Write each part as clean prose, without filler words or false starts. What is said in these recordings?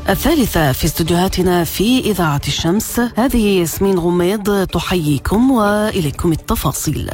الثالثة في استديوهاتنا في إذاعة الشمس. هذه ياسمين غميض تحييكم وإليكم التفاصيل.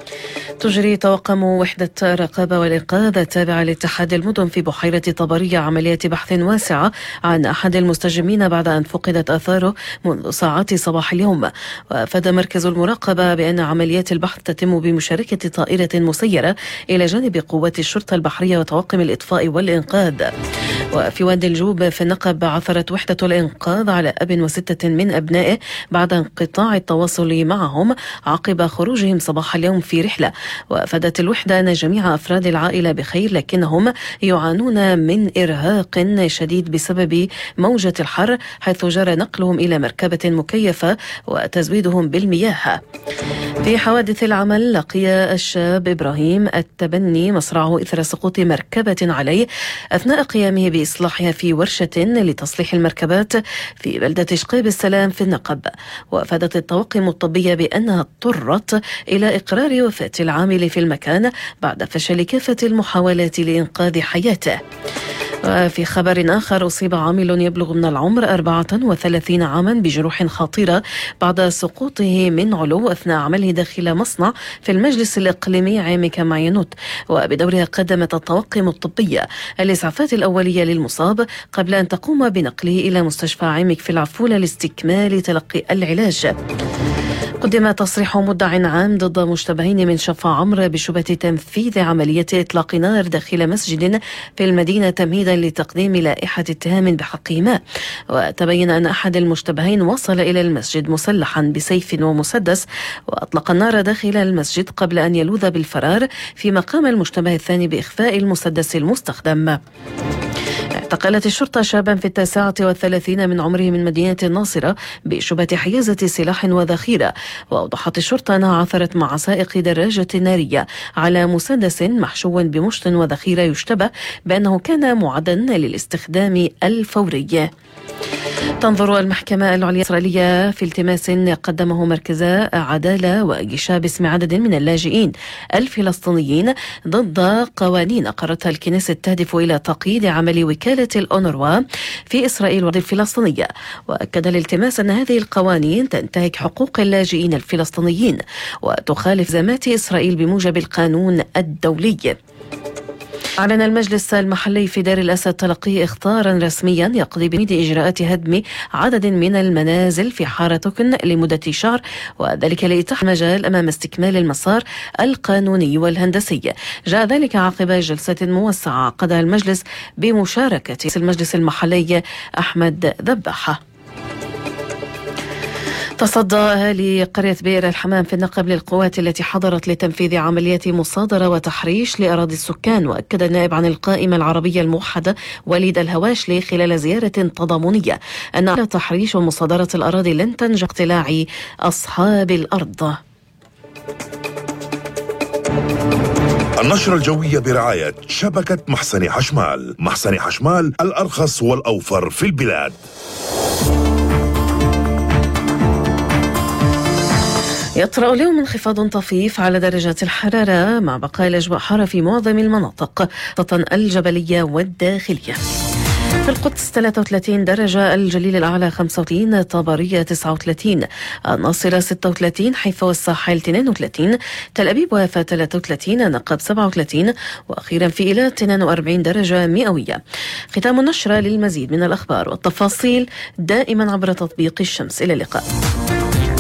تجري طواقم وحدة الرقابة والإنقاذ التابعة لاتحاد المدن في بحيرة طبرية عملية بحث واسعة عن أحد المستجمين بعد أن فقدت آثاره منذ ساعات صباح اليوم. وأفاد مركز المراقبة بأن عمليات البحث تتم بمشاركة طائرة مسيرة إلى جانب قوات الشرطة البحرية وطواقم الإطفاء والإنقاذ. وفي وادي الجوب في النقب عثرت وحدة الإنقاذ على أب و6 من أبنائه بعد انقطاع التواصل معهم عقب خروجهم صباح اليوم في رحلة. وأفادت الوحدة أن جميع أفراد العائلة بخير، لكنهم يعانون من إرهاق شديد بسبب موجة الحر، حيث جرى نقلهم إلى مركبة مكيفة وتزويدهم بالمياه. في حوادث العمل، لقي الشاب إبراهيم التبني مصرعه إثر سقوط مركبة عليه أثناء قيامه بإصلاحها في ورشة لتصليح المركبات في بلدة شقيب السلام في النقب. وأفادت الطواقم الطبية بأنها اضطرت إلى إقرار وفاة العامل في المكان بعد فشل كافة المحاولات لإنقاذ حياته. وفي خبر آخر، أصيب عامل يبلغ من العمر 34 عاما بجروح خطيرة بعد سقوطه من علو أثناء عمله داخل مصنع في المجلس الإقليمي عام كاماينوت. وبدورها قدمت الطواقم الطبية الإسعافات الأولية للمصاب قبل أن تقوم بنقله إلى مستشفى عامك في العفولة لاستكمال تلقي العلاج. قدم تصريح مدع عام ضد مشتبهين من شفا عمرو بشبهة تنفيذ عملية إطلاق نار داخل مسجد في المدينة تمهيدا لتقديم لائحة اتهام بحقهما. وتبين أن أحد المشتبهين وصل إلى المسجد مسلحا بسيف ومسدس وأطلق النار داخل المسجد قبل أن يلوذ بالفرار، فيما قام المشتبه الثاني بإخفاء المسدس المستخدم. اعتقلت الشرطة شابا في 39 من عمره من مدينة الناصرة بشبهة حيازة سلاح وذخيرة. وأوضحت الشرطة أنها عثرت مع سائق دراجة نارية على مسدس محشو بمشط وذخيرة يشتبه بأنه كان معدا للاستخدام الفوري. تنظر المحكمة العليا الإسرائيلية في التماس قدمه مركز عدالة وجيشة باسم عدد من اللاجئين الفلسطينيين ضد قوانين أقرتها الكنيسة تهدف إلى تقييد عمل وكالة الأونروا في إسرائيل والفلسطينية. وأكد الالتماس أن هذه القوانين تنتهك حقوق اللاجئين الفلسطينيين وتخالف التزامات إسرائيل بموجب القانون الدولي. أعلن المجلس المحلي في دير الأسد تلقي إخطارا رسميا يقضي بتمديد إجراءات هدم عدد من المنازل في حارة تكن لمدة شهر، وذلك لإتاحة المجال أمام استكمال المسار القانوني والهندسي. جاء ذلك عقب جلسة موسعة عقدها المجلس بمشاركة رئيس المجلس المحلي أحمد ذباحة. تصدى أهالي قرية بئر الحمام في النقب للقوات التي حضرت لتنفيذ عمليات مصادرة وتحريش لأراضي السكان. وأكد النائب عن القائمة العربية الموحدة وليد الهواشلي خلال زيارة تضامنية أن تحريش ومصادرة الأراضي لن تنجح اقتلاع أصحاب الأرض. النشرة الجوية برعاية شبكة محسن حشمال. محسن حشمال، الأرخص والأوفر في البلاد. يطرأ اليوم انخفاض طفيف على درجات الحرارة مع بقاء الأجواء حارة في معظم المناطق خاصة الجبلية والداخلية. في القدس 33 درجة، الجليل الأعلى 35، طبرية 39، الناصرة 36، حيفا والساحل 32، تل أبيب ويافا 33، نقب 37، وأخيرا في إيلات 42 درجة مئوية. ختام النشرة. للمزيد من الأخبار والتفاصيل دائما عبر تطبيق الشمس. إلى اللقاء.